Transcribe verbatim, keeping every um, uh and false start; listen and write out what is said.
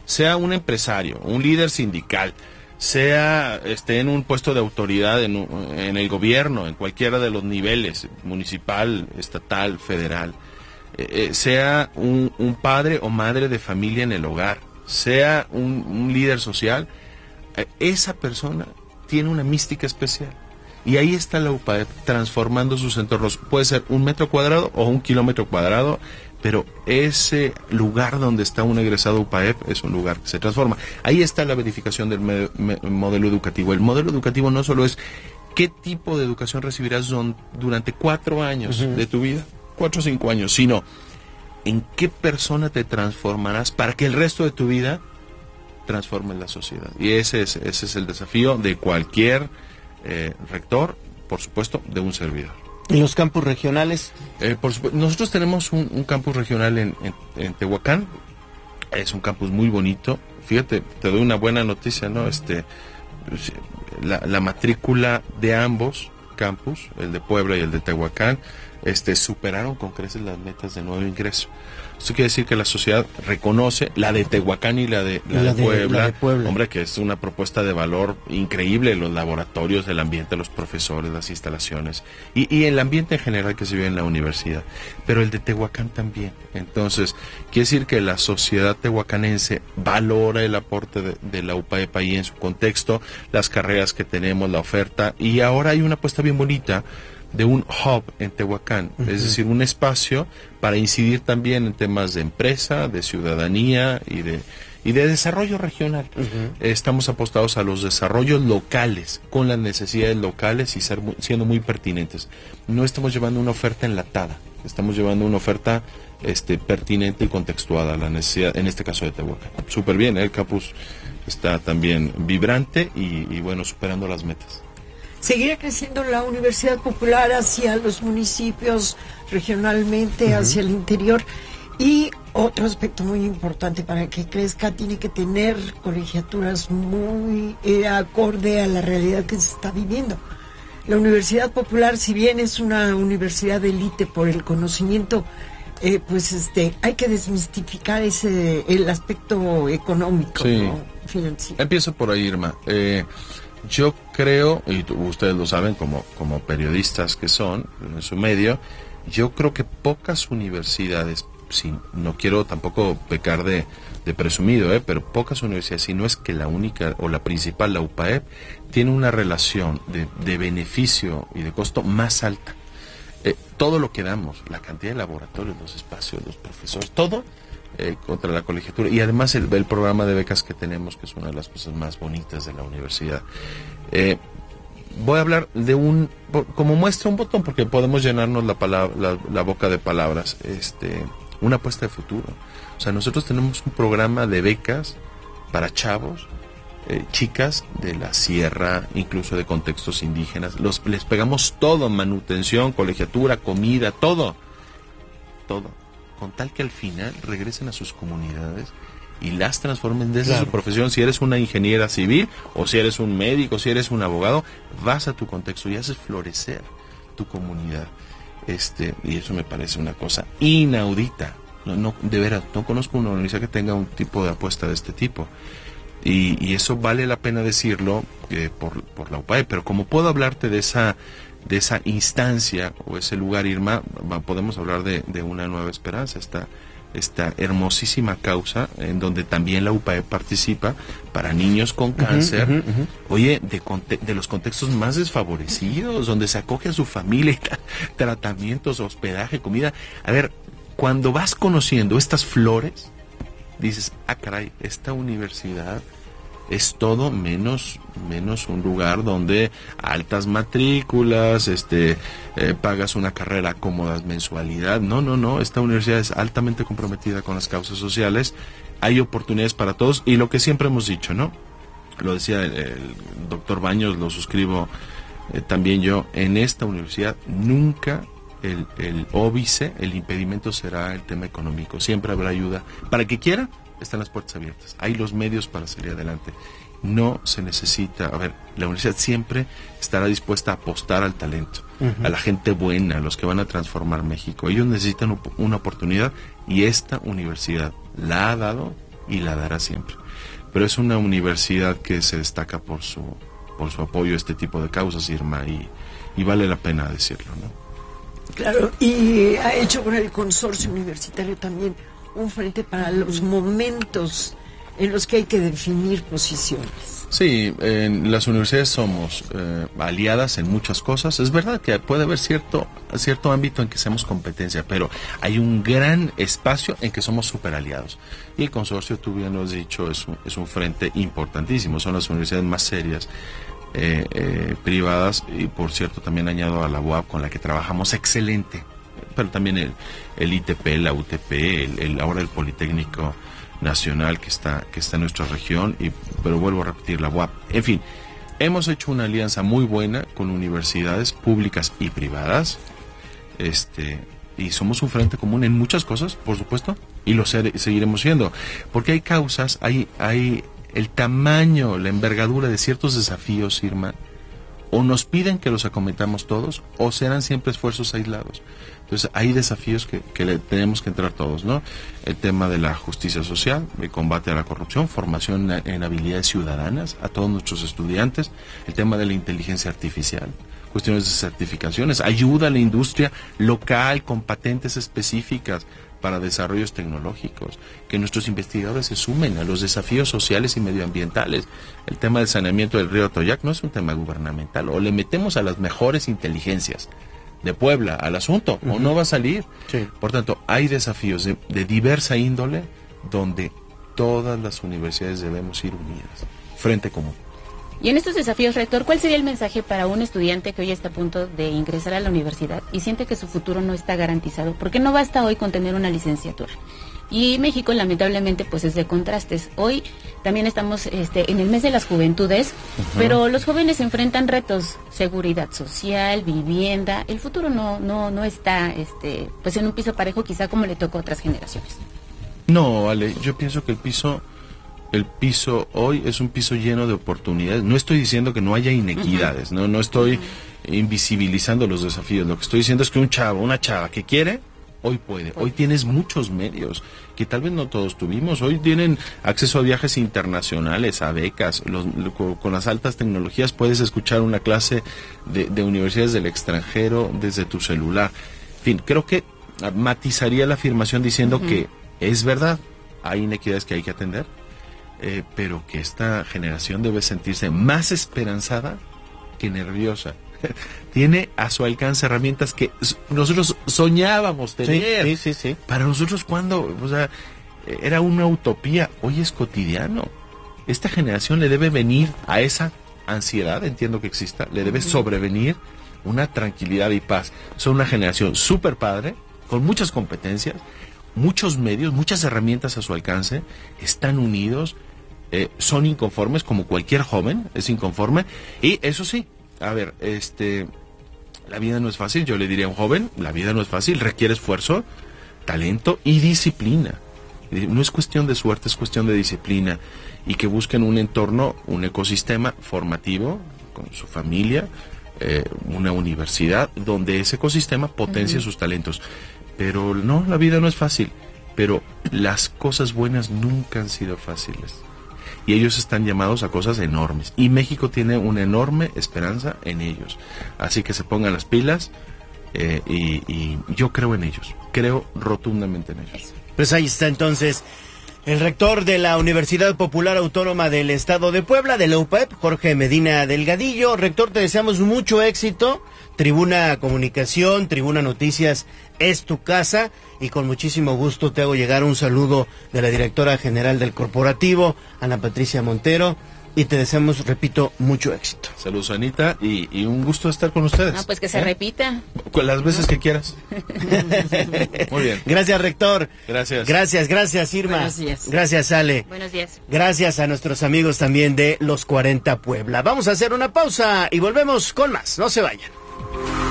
sea un empresario, un líder sindical, sea esté en un puesto de autoridad en, en el gobierno, en cualquiera de los niveles, municipal, estatal, federal, eh, eh, sea un, un padre o madre de familia en el hogar, sea un, un líder social, eh, esa persona tiene una mística especial. Y ahí está la U P A E P transformando sus entornos. Puede ser un metro cuadrado o un kilómetro cuadrado, pero ese lugar donde está un egresado U P A E P es un lugar que se transforma. Ahí está la verificación del me me modelo educativo. El modelo educativo no solo es qué tipo de educación recibirás don durante cuatro años uh-huh. de tu vida, cuatro o cinco años, sino en qué persona te transformarás para que el resto de tu vida transforme la sociedad. Y ese es, ese es el desafío de cualquier eh, rector, por supuesto, de un servidor. ¿Y los campus regionales? Eh, por supuesto, nosotros tenemos un, un campus regional en, en, en Tehuacán. Es un campus muy bonito. Fíjate, te doy una buena noticia, ¿no? Este, la, la matrícula de ambos campus, el de Puebla y el de Tehuacán, este, superaron con creces las metas de nuevo ingreso. Esto quiere decir que la sociedad reconoce la de Tehuacán y la de, la la de, de, Puebla, la de Puebla, hombre, que es una propuesta de valor increíble, los laboratorios, el ambiente, los profesores, las instalaciones, y, y el ambiente en general que se vive en la universidad, pero el de Tehuacán también. Entonces, quiere decir que la sociedad tehuacanense valora el aporte de, de la U P A E P ahí en su contexto, las carreras que tenemos, la oferta, y ahora hay una apuesta bien bonita de un hub en Tehuacán, uh-huh. es decir, un espacio para incidir también en temas de empresa, de ciudadanía y de y de desarrollo regional. Uh-huh. Estamos apostados a los desarrollos locales, con las necesidades locales y ser muy, siendo muy pertinentes. No estamos llevando una oferta enlatada, estamos llevando una oferta este, pertinente y contextuada a la necesidad, en este caso de Tehuacán. Súper bien, ¿eh? El campus está también vibrante y, y bueno, superando las metas. ¿Seguirá creciendo la Universidad Popular hacia los municipios, regionalmente, uh-huh. hacia el interior? Y otro aspecto muy importante para que crezca, tiene que tener colegiaturas muy eh, acorde a la realidad que se está viviendo. La Universidad Popular, si bien es una universidad de élite por el conocimiento, eh, pues este hay que desmistificar ese el aspecto económico, sí. ¿no? Financiero. Empiezo por ahí, Irma. Eh, Yo creo, y ustedes lo saben como, como periodistas que son en su medio, yo creo que pocas universidades, sí, no quiero tampoco pecar de, de presumido, eh, pero pocas universidades, si no es que la única o la principal, la U P A E P, tiene una relación de, de beneficio y de costo más alta. Eh, todo lo que damos, la cantidad de laboratorios, los espacios, los profesores, todo Eh, contra la colegiatura y además el, el programa de becas que tenemos, que es una de las cosas más bonitas de la universidad. Eh, voy a hablar de un, como muestra un botón, porque podemos llenarnos la, palabra, la, la boca de palabras, este, una apuesta de futuro. O sea, nosotros tenemos un programa de becas para chavos, eh, chicas de la sierra, incluso de contextos indígenas. Los, les pegamos todo, manutención, colegiatura, comida, todo, todo. Con tal que al final regresen a sus comunidades y las transformen desde claro. su profesión. Si eres una ingeniera civil, o si eres un médico, si eres un abogado, vas a tu contexto y haces florecer tu comunidad. Este, y eso me parece una cosa inaudita. No, no, de veras, no conozco una universidad que tenga un tipo de apuesta de este tipo. Y, y eso vale la pena decirlo eh, por, por la U P A E P, pero como puedo hablarte de esa de esa instancia o ese lugar, Irma, podemos hablar de, de una nueva esperanza, esta, esta hermosísima causa en donde también la U P A E P participa para niños con cáncer, uh-huh, uh-huh, uh-huh. oye, de, de los contextos más desfavorecidos, donde se acoge a su familia, tratamientos, hospedaje, comida. A ver, cuando vas conociendo estas flores, dices, ah, caray, esta universidad es todo menos menos un lugar donde altas matrículas, este eh, pagas una carrera cómoda, mensualidad. No, no, no, esta universidad es altamente comprometida con las causas sociales. Hay oportunidades para todos y lo que siempre hemos dicho, ¿no? Lo decía el, el doctor Baños, lo suscribo eh, también yo, en esta universidad nunca el, el óbice, el impedimento será el tema económico. Siempre habrá ayuda. Para el que quiera, están las puertas abiertas, hay los medios para salir adelante. No se necesita, a ver, la universidad siempre estará dispuesta a apostar al talento, uh-huh. a la gente buena, a los que van a transformar México. Ellos necesitan una oportunidad y esta universidad la ha dado y la dará siempre. Pero es una universidad que se destaca por su por su apoyo a este tipo de causas, Irma, y, y vale la pena decirlo, ¿no? Claro, y ha hecho con el consorcio universitario también un frente para los momentos en los que hay que definir posiciones. Sí, en las universidades somos eh, aliadas en muchas cosas. Es verdad que puede haber cierto cierto ámbito en que seamos competencia, pero hay un gran espacio en que somos super aliados. Y el consorcio, tú bien lo has dicho, es un, es un frente importantísimo. Son las universidades más serias eh, eh, privadas, y por cierto también añado a la U A P, con la que trabajamos excelente, pero también el, el I T P, la U T P, el, el ahora el Politécnico Nacional que está que está en nuestra región, y pero vuelvo a repetir, la U A P. En fin, hemos hecho una alianza muy buena con universidades públicas y privadas, este y somos un frente común en muchas cosas, por supuesto, y lo ser, seguiremos siendo, porque hay causas, hay hay el tamaño, la envergadura de ciertos desafíos, Irma, o nos piden que los acometamos todos, o serán siempre esfuerzos aislados. Entonces hay desafíos que, que le tenemos que entrar todos, ¿no? El tema de la justicia social, el combate a la corrupción, formación en, en habilidades ciudadanas a todos nuestros estudiantes, el tema de la inteligencia artificial, cuestiones de certificaciones, ayuda a la industria local con patentes específicas para desarrollos tecnológicos, que nuestros investigadores se sumen a los desafíos sociales y medioambientales. El tema del saneamiento del río Atoyac no es un tema gubernamental, o le metemos a las mejores inteligencias de Puebla al asunto, uh-huh. o no va a salir. Sí. Por tanto, hay desafíos de, de diversa índole donde todas las universidades debemos ir unidas, frente común. Y en estos desafíos, rector, ¿cuál sería el mensaje para un estudiante que hoy está a punto de ingresar a la universidad y siente que su futuro no está garantizado? Porque no basta hoy con tener una licenciatura. Y México, lamentablemente, pues es de contrastes. Hoy también estamos este, en el mes de las juventudes, uh-huh. pero los jóvenes enfrentan retos: seguridad social, vivienda. El futuro no no no está este pues en un piso parejo, quizá como le tocó a otras generaciones. No, Ale, yo pienso que el piso... El piso hoy es un piso lleno de oportunidades. No estoy diciendo que no haya inequidades, uh-huh. no no estoy uh-huh. invisibilizando los desafíos. Lo que estoy diciendo es que un chavo, una chava que quiere, hoy puede. Hoy tienes muchos medios que tal vez no todos tuvimos. Hoy tienen acceso a viajes internacionales, a becas. Los, con, con las altas tecnologías puedes escuchar una clase de, de universidades del extranjero desde tu celular. En fin, creo que matizaría la afirmación diciendo uh-huh. que es verdad, hay inequidades que hay que atender. Eh, pero que esta generación debe sentirse más esperanzada que nerviosa. Tiene a su alcance herramientas que nosotros soñábamos tener. Sí, sí, sí, sí. Para nosotros, cuando, o sea, era una utopía, hoy es cotidiano. Esta generación le debe venir a esa ansiedad, entiendo que exista, le debe sobrevenir una tranquilidad y paz. Son una generación súper padre, con muchas competencias, muchos medios, muchas herramientas a su alcance, están unidos, eh, son inconformes como cualquier joven, es inconforme, y eso sí, a ver, este, la vida no es fácil, yo le diría a un joven, la vida no es fácil, requiere esfuerzo, talento y disciplina. No es cuestión de suerte, es cuestión de disciplina, y que busquen un entorno, un ecosistema formativo con su familia, eh, una universidad donde ese ecosistema potencie uh-huh. sus talentos. Pero no, la vida no es fácil, pero las cosas buenas nunca han sido fáciles. Y ellos están llamados a cosas enormes. Y México tiene una enorme esperanza en ellos. Así que se pongan las pilas, eh, y, y yo creo en ellos. Creo rotundamente en ellos. Pues ahí está entonces el rector de la Universidad Popular Autónoma del Estado de Puebla, de la U P E P, Jorge Medina Delgadillo. Rector, te deseamos mucho éxito. Tribuna Comunicación, Tribuna Noticias es tu casa, y con muchísimo gusto te hago llegar un saludo de la directora general del corporativo, Ana Patricia Montero, y te deseamos, repito, mucho éxito. Saludos, Anita, y, y un gusto estar con ustedes. Ah, pues que se ¿Eh? repita. Con las veces que quieras. Muy bien. Gracias, rector. Gracias. Gracias, gracias, Irma. Buenos días. Gracias, Ale. Buenos días. Gracias a nuestros amigos también de Los cuarenta Puebla. Vamos a hacer una pausa y volvemos con más. No se vayan.